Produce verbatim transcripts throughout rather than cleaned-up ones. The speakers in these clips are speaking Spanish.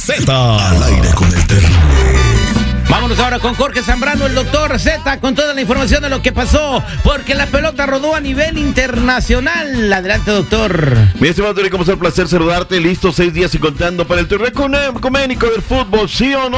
Z. Al aire con el terrible. Vámonos ahora con Jorge Zambrano, el doctor Z, con toda la información de lo que pasó, porque la pelota rodó a nivel internacional. Adelante, doctor. Mi estimado Tony, como es un placer saludarte. Listo, seis días y contando para el torneo ecuménico del fútbol, ¿sí o no?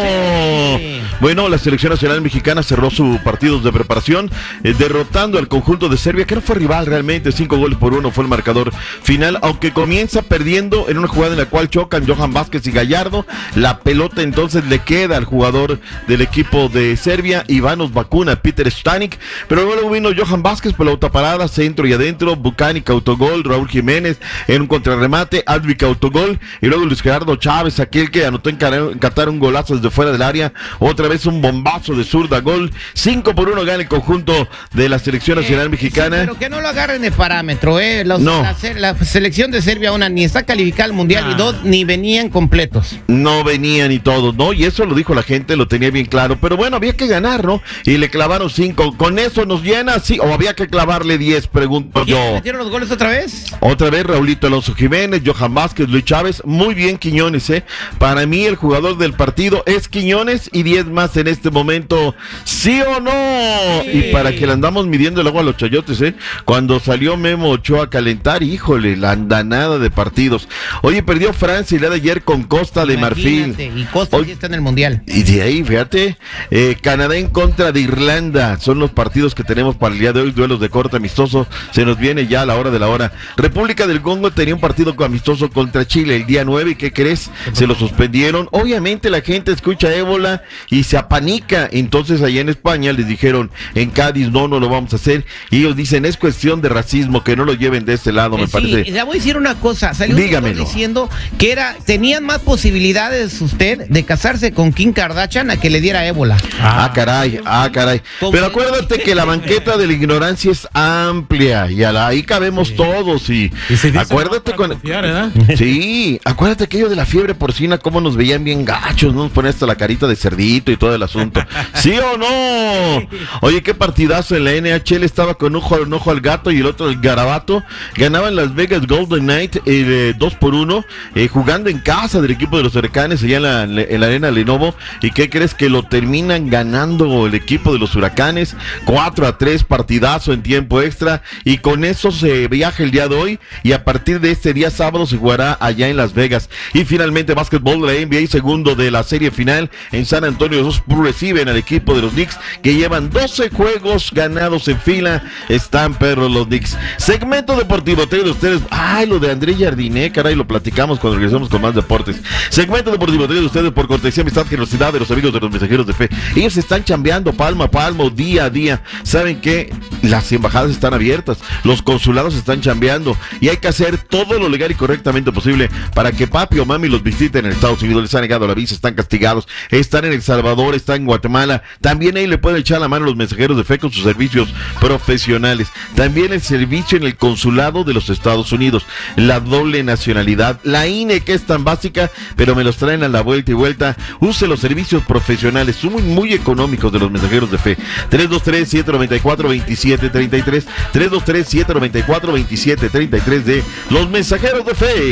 Sí. Bueno, la selección nacional mexicana cerró sus partidos de preparación, eh, derrotando al conjunto de Serbia, que no fue rival realmente. Cinco goles por uno fue el marcador final, aunque comienza perdiendo en una jugada en la cual chocan Johan Vázquez y Gallardo. La pelota entonces le queda al jugador del equipo de Serbia, Ivanos Bakuna, Peter Stanik, pero luego vino Johan Vázquez, pelota parada, centro y adentro, Bucánica autogol, Raúl Jiménez en un contrarremate, Advik autogol, y luego Luis Gerardo Chávez, aquel que anotó en Qatar un golazo desde fuera del área, otra vez un bombazo de zurda, gol, cinco por uno gana el conjunto de la selección nacional eh, mexicana. Sí, pero que no lo agarren de parámetro, eh, Los, no. la, la selección de Serbia, una, ni está calificada al mundial, ah. y dos, ni venían completos. No venían y todos, ¿no? Y eso lo dijo la gente, lo tenía bien claro, pero bueno, había que ganar, ¿no? Y le clavaron cinco, ¿con eso nos llena? Sí, o había que clavarle diez, pregunto yo. ¿Metieron los goles otra vez? Otra vez, Raulito Alonso Jiménez, Johan Vázquez, Luis Chávez, muy bien Quiñones, ¿eh? Para mí el jugador del partido es Quiñones y diez más en este momento, ¿sí o no? Sí. Y para que le andamos midiendo el agua a los chayotes, ¿eh? Cuando salió Memo Ochoa a calentar, híjole, la andanada de partidos. Oye, perdió Francia el día de ayer con Costa de Marfil. Y Costa Oye, sí está en el mundial. Y de ahí, fíjate, eh, Canadá en contra de Irlanda, son los partidos que tenemos para el día de hoy, duelos de corte amistoso, se nos viene ya a la hora de la hora. República del Congo tenía un partido amistoso contra Chile el día nueve, ¿y qué crees? Se lo suspendieron. Obviamente la gente escucha ébola y se apanica, entonces allá en España les dijeron, en Cádiz no, no lo vamos a hacer, y ellos dicen, es cuestión de racismo, que no lo lleven de este lado, me sí, parece. Le voy a decir una cosa, salió Dígamelo. diciendo que era, tenían más posibilidades usted de casarse con Kim Kardashian a que le diera ébola. Ah, ah caray, ah, caray. Pero acuérdate que la banqueta de la ignorancia es amplia y ahí cabemos sí. todos y, y acuérdate con confiar, sí, acuérdate aquello de la fiebre porcina, cómo nos veían bien gachos, ¿no? Nos ponen hasta la carita de cerdito y todo el asunto. ¿Sí o no? Oye, qué partidazo en la N H L, estaba con un ojo, un ojo al gato y el otro el garabato. Ganaban Las Vegas Golden Knight eh, dos por uno, eh, jugando en casa del equipo de los Huracanes allá en la, en la arena Lenovo. ¿Y qué crees? Que lo terminan ganando el equipo de los Huracanes cuatro a tres, partidazo en tiempo extra, y con eso se viaja el día de hoy y a partir de este día sábado se jugará allá en Las Vegas. Y finalmente básquetbol de la N B A, segundo de la serie final en San Antonio. Los Spurs reciben al equipo de los Knicks, que llevan doce juegos ganados en fila. Están perros los Knicks. Segmento deportivo, tengo de ustedes, ay, lo de André Jardiné, caray, lo platicamos cuando regresamos con más deportes. Segmento deportivo, tengo de ustedes por cortesía, amistad, generosidad de los amigos de los mensajeros de fe. Ellos están chambeando palmo a palmo, día a día. ¿Saben qué? Las embajadas están abiertas, los consulados están chambeando y hay que hacer todo lo legal y correctamente posible para que papi o mami los visiten en Estados Unidos. Les han negado la visa, están castigados, están en El Salvador, están en Guatemala. También ahí le pueden echar la mano a los mensajeros de fe con sus servicios profesionales. También el servicio en el consulado de los Estados Unidos, la doble nacionalidad, la I N E, que es tan básica, pero me los traen a la vuelta y vuelta. Use los servicios profesionales, son muy, muy económicos de los mensajeros de fe. tres dos tres, siete nueve cuatro, dos siete tres tres, tres dos tres, siete nueve cuatro, dos siete tres tres de los mensajeros de fe.